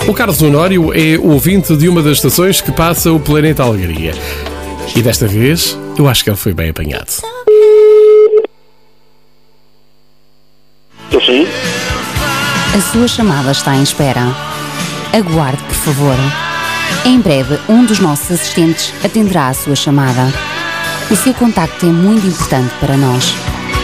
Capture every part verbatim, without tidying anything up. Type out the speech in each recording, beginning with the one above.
O Carlos Honório é ouvinte de uma das estações que passa o Planeta Alegria. E desta vez, eu acho que ele foi bem apanhado. Estou sim. A sua chamada está em espera. Aguarde, por favor. Em breve, um dos nossos assistentes atenderá a sua chamada. O seu contacto é muito importante para nós.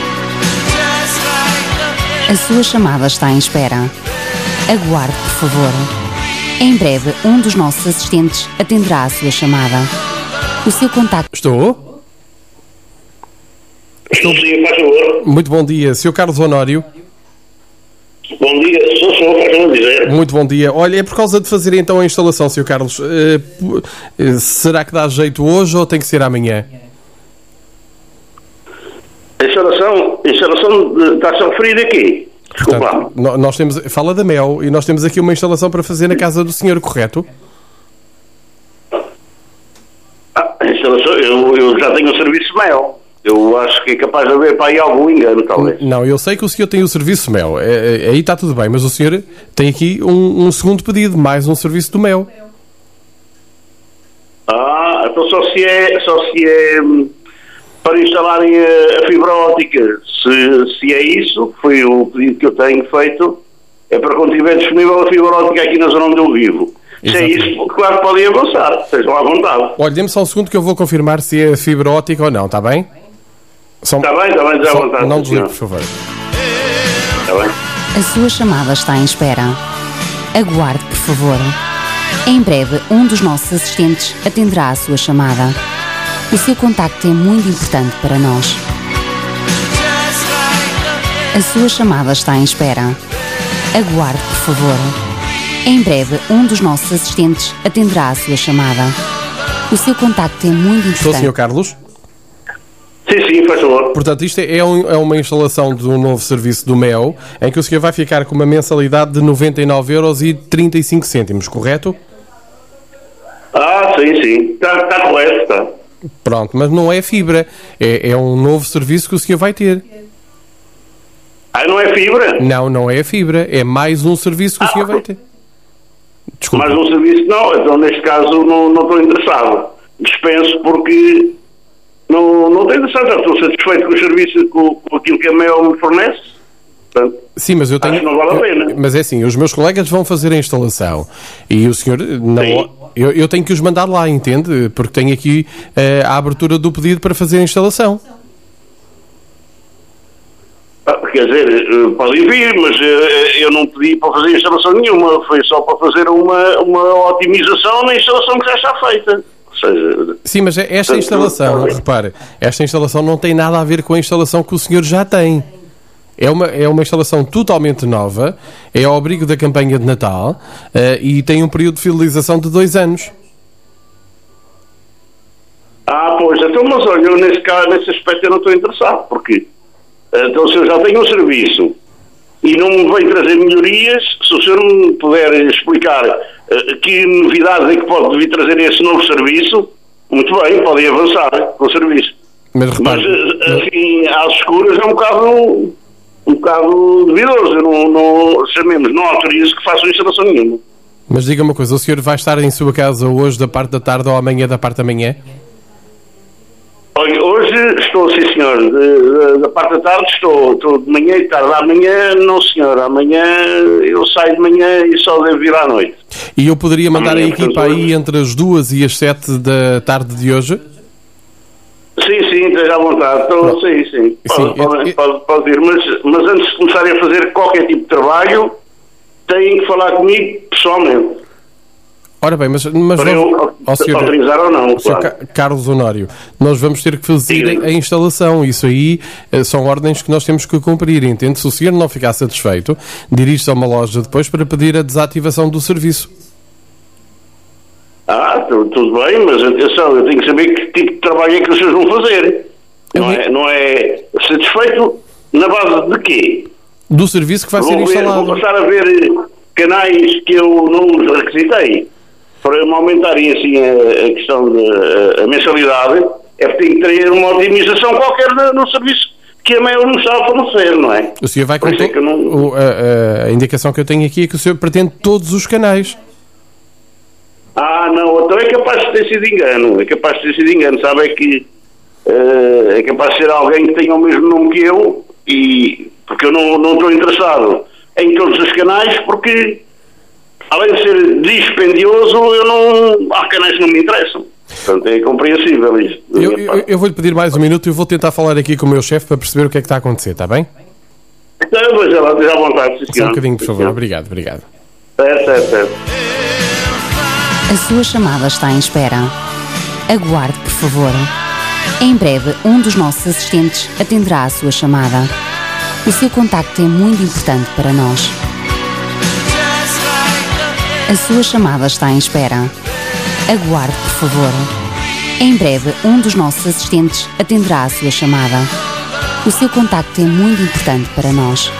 A sua chamada está em espera. Aguarde, por favor. Em breve, um dos nossos assistentes atenderá a sua chamada. O seu contacto... Estou? Estou sim, faz favor. Muito bom dia, senhor Carlos Honório. Bom dia, sou senhor, faz favor dizer. Muito bom dia. Olha, é por causa de fazer então a instalação, senhor Carlos. Uh, uh, será que dá jeito hoje ou tem que ser amanhã? A instalação, a instalação de, está-se a referir aqui. Desculpa. Portanto, no- nós temos, fala da Mel e nós temos aqui uma instalação para fazer na casa do senhor, correto? Ah, a instalação, eu, eu já tenho o serviço Mel. Eu acho que é capaz de haver para aí algum engano, talvez. Não, eu sei que o senhor tem o serviço Mel. É, é, aí está tudo bem, mas o senhor tem aqui um, um segundo pedido, mais um serviço do Mel. Ah, então só se é, só se é hum, para instalarem a, a fibra óptica. Se, se é isso, foi o pedido que eu tenho feito, é para quando estiver disponível a fibra óptica aqui na zona onde eu vivo. Se é Exatamente. isso, claro que podem avançar, estejam à vontade. Olha, dê-me só um segundo que eu vou confirmar se é fibra óptica ou não, está bem? Só, Está bem, está bem, esteja à só vontade. não desligue, senhor. por favor. Está bem. A sua chamada está em espera. Aguarde, por favor. Em breve, um dos nossos assistentes atenderá a sua chamada. O seu contacto é muito importante para nós. A sua chamada está em espera. Aguarde, por favor. Em breve, um dos nossos assistentes atenderá a sua chamada. O seu contacto é muito Estou, importante. senhor Carlos? Sim, sim, faz favor. Portanto, isto é, um- é uma instalação de um novo serviço do Mel, em que o senhor vai ficar com uma mensalidade de noventa e nove euros e trinta e cinco cêntimos, correto? Ah, sim, sim. Está, está correto, está. Pronto, mas não é fibra. É, é um novo serviço que o senhor vai ter. Ah, não é fibra? Não, não é fibra. É mais um serviço que o senhor vai ter. Desculpa. Mas um serviço não, então neste caso não, não estou interessado. Dispenso porque não, não estou interessado, já estou satisfeito com o serviço, com, com aquilo que a Mel me fornece. Portanto, Sim, mas eu tenho. acho que não vale a eu- pena. mas é assim, os meus colegas vão fazer a instalação e o senhor não. Sim. Eu, eu tenho que os mandar lá, entende? Porque tenho aqui eh, a abertura do pedido para fazer a instalação. ah, quer dizer, eh, podem vir, mas eh, eu não pedi para fazer instalação nenhuma, foi só para fazer uma, uma otimização na instalação que já está feita. Ou seja, Sim, mas esta Portanto, instalação, está bem. repare, esta instalação não tem nada a ver com a instalação que o senhor já tem. É uma, é uma instalação totalmente nova, é ao abrigo da campanha de Natal eh, e tem um período de fidelização de dois anos. ah, pois, então, mas olha, eu nesse, caso, nesse aspecto eu não estou interessado, porque eh, então se eu já tenho um serviço e não me vem trazer melhorias, se o senhor me puder explicar eh, que novidades é que pode vir trazer esse novo serviço, muito bem, podem avançar com o serviço. Mas Mas repare, eh, assim, às escuras é um bocado um bocado duvidoso, eu não, não, chamemos, não autorizo que façam instalação nenhuma. mas diga uma coisa, o senhor vai estar em sua casa hoje da parte da tarde ou amanhã da parte da manhã? Olha, hoje estou, sim senhor, de- de- da parte da tarde estou, estou de manhã e tarde. Amanhã, não senhor, amanhã eu saio de manhã e só devo vir à noite. E eu poderia mandar a Amanhã, equipa portanto, aí entre as duas e as sete da tarde de hoje? Sim, sim, esteja à vontade, estou, sim, sim, pode, Sim, pode, eu- pode, pode vir, mas, mas antes de começarem a fazer qualquer tipo de trabalho, têm que falar comigo pessoalmente, Ora bem, mas, mas para vamos- eu ó, senhor- autorizar ou não, senhor claro. Ca- Carlos Honório, nós vamos ter que fazer Diga. a instalação. Isso aí eh, são ordens que nós temos que cumprir, entende? Se o senhor não ficar satisfeito, dirige-se a uma loja depois para pedir a desativação do serviço. Ah, tu- tudo bem, mas atenção, eu tenho que saber que tipo de trabalho é que os senhores vão fazer. Eu Não vi- é, não é satisfeito na base de quê? Do serviço que vai ser Vou, ver, instalado. vou passar a ver canais que eu não os requisitei para me aumentarem assim a, a questão da mensalidade, é porque tem que ter uma otimização qualquer no, no serviço que a Mel não está a fornecer, não é? O senhor vai com Por isso é to- que eu não- o- a, a- a indicação que eu tenho aqui é que o senhor pretende todos os canais. Ah, não, então é capaz de ter sido engano, é capaz de ter sido engano, sabe, é que uh, é capaz de ser alguém que tenha o mesmo nome que eu, e porque eu não, não estou interessado em todos os canais, porque além de ser dispendioso, eu não, há canais que não me interessam. Portanto, é compreensível isto. Eu, eu, eu vou-lhe pedir mais um minuto e vou tentar falar aqui com o meu chefe para perceber o que é que está a acontecer, está bem? Então, pois é, lá, esteja à vontade, sim, Só senhor. um bocadinho, por Sim, favor. senhor. Obrigado, obrigado. Certo, certo, certo. A sua chamada está em espera. Aguarde, por favor. Em breve, um dos nossos assistentes atenderá a sua chamada. O seu contacto é muito importante para nós. A sua chamada está em espera. Aguarde, por favor. Em breve, um dos nossos assistentes atenderá a sua chamada. O seu contacto é muito importante para nós.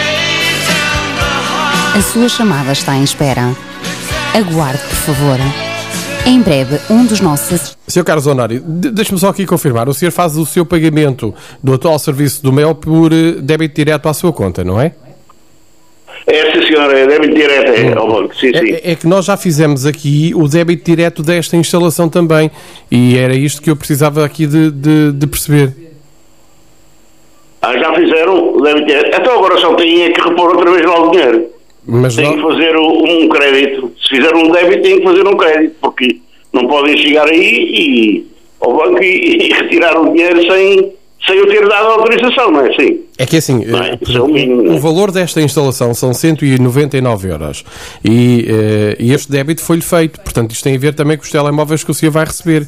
A sua chamada está em espera. Aguarde, por favor. Em breve, um dos nossos... senhor Carlos Honório, de- deixe-me só aqui confirmar. O senhor faz o seu pagamento do atual serviço do Mel por eh, débito direto à sua conta, não é? É, sim, senhor, é débito direto, é, ao banco, sim, sim. É, é que nós já fizemos aqui o débito direto desta instalação também. E era isto que eu precisava aqui de, de, de perceber. Ah, já fizeram o débito direto. Então agora só têm é que repor outra vez lá o dinheiro. Mas Têm que nós- fazer o- um crédito. Se fizeram um débito, têm que fazer um crédito, porque não podem chegar aí e, ao banco e, e retirar o dinheiro sem, sem eu ter dado a autorização, não é assim? É que assim, Não é? eh, por Isso é o exemplo, mínimo, não é? o valor desta instalação são cento e noventa e nove euros e, eh, e este débito foi-lhe feito, portanto isto tem a ver também com os telemóveis que o senhor vai receber.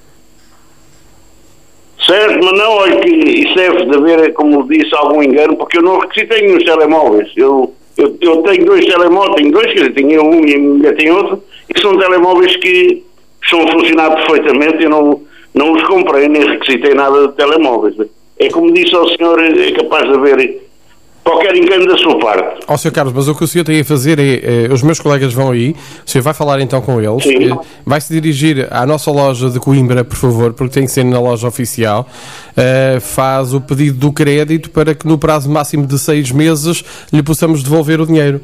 Certo, mas não, olha que isso deve de haver, como disse, algum engano, porque eu não requisitei nenhum telemóveis. Eu, eu, eu tenho dois telemóveis, tenho dois, quer dizer, tenho um e a minha mulher tem outro, e são telemóveis que estão a funcionar perfeitamente, eu não, não os comprei, nem requisitei nada de telemóveis. É como disse ao senhor, é capaz de haver qualquer engano da sua parte. Ó senhor Carlos, mas o que o senhor tem a fazer é, eh, os meus colegas vão aí, o senhor vai falar então com eles, Sim. eh, vai-se dirigir à nossa loja de Coimbra, por favor, porque tem que ser na loja oficial, eh, faz o pedido do crédito para que no prazo máximo de seis meses lhe possamos devolver o dinheiro.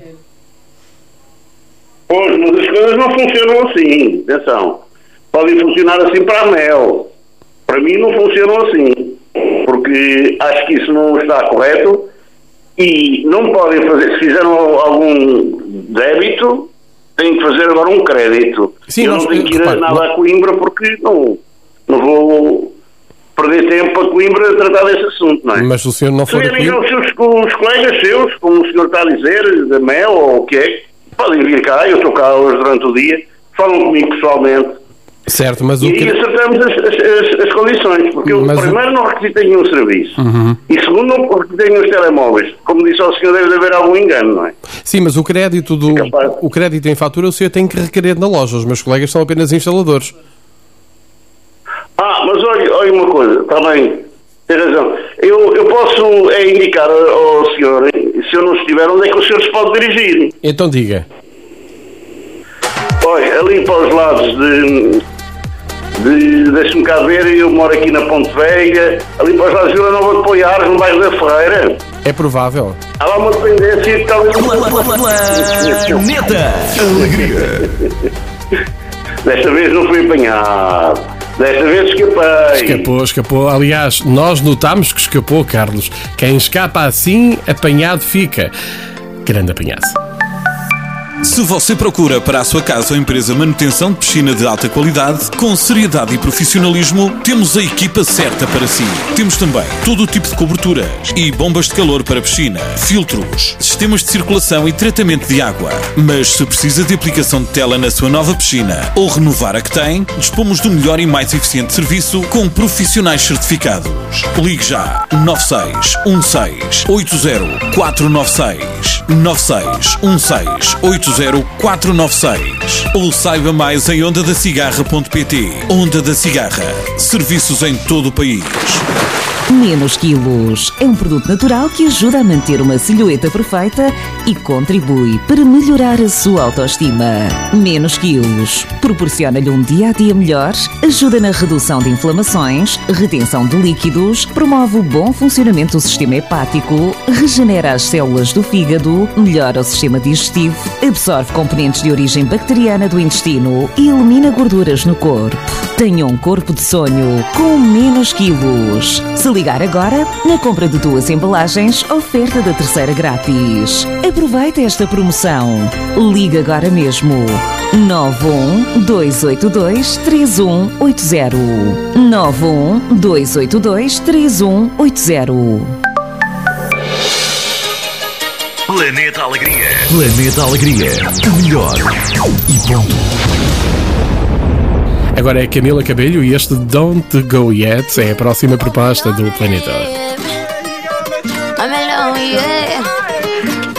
Pois, mas as coisas não funcionam assim, atenção. Podem funcionar assim para a Mel. Para mim não funcionam assim, porque acho que isso não está correto e não podem fazer, se fizeram algum débito, têm que fazer agora um crédito. Sim, Eu nós- não tenho que ir repare, nada nós- a Coimbra porque não, não vou perder tempo a Coimbra a tratar desse assunto, não é? Mas se o senhor não Se for a vierem Coimbra... os, seus, os colegas seus, como o senhor está a dizer, da Mel ou o que é, podem vir cá, eu estou cá hoje durante o dia, falam comigo pessoalmente Certo, mas o e aí que... acertamos as, as, as, as condições, porque eu Mas o- primeiro não requisitei nenhum serviço Uhum. e segundo não requisitei nenhum telemóveis. Como disse ao senhor, deve de haver algum engano, não é? Sim, mas o crédito do É capaz. o crédito em fatura o senhor tem que requerer na loja. Os meus colegas são apenas instaladores. Ah, mas olha, olha uma coisa, está bem, tem razão. Eu, eu posso é, indicar ao ao senhor, se eu não estiver, onde é que o senhor se pode dirigir? Então diga. Olha, ali para os lados de, de deixa-me cá ver, eu moro aqui na Ponte Velha, ali para os lados de Vila Nova de Poiares, no bairro da Ferreira. É provável. Há lá uma dependência que talvez... Planeta Alegria. Desta vez não fui apanhado. Desta vez escapei. Escapou, escapou. Aliás, nós notámos que escapou, Carlos. Quem escapa assim, apanhado fica. Grande apanhado. Se você procura para a sua casa ou empresa manutenção de piscina de alta qualidade, com seriedade e profissionalismo, temos a equipa certa para si. Temos também todo o tipo de coberturas e bombas de calor para piscina, filtros, sistemas de circulação e tratamento de água. Mas se precisa de aplicação de tela na sua nova piscina ou renovar a que tem, dispomos do melhor e mais eficiente serviço com profissionais certificados. Ligue já nove seis um seis oito zero quatro nove seis nove seis um seis oito zero quatro nove seis ou saiba mais em onda da cigarra ponto pt. Onda da Cigarra. Serviços em todo o país. Menos Quilos é um produto natural que ajuda a manter uma silhueta perfeita e contribui para melhorar a sua autoestima. Menos Quilos proporciona-lhe um dia-a-dia melhor, ajuda na redução de inflamações, retenção de líquidos, promove o bom funcionamento do sistema hepático, regenera as células do fígado, melhora o sistema digestivo, absorve componentes de origem bacteriana do intestino e elimina gorduras no corpo. Tenha um corpo de sonho com Menos Quilos. Se ligar agora, na compra de duas embalagens, oferta da terceira grátis. Aproveite esta promoção. Ligue agora mesmo. nove um dois oito dois três um oito zero nove um dois oito dois três um oito zero. Planeta Alegria. Planeta Alegria. O melhor. E ponto. Agora é Camila Cabello e este Don't Go Yet é a próxima proposta do Planeta.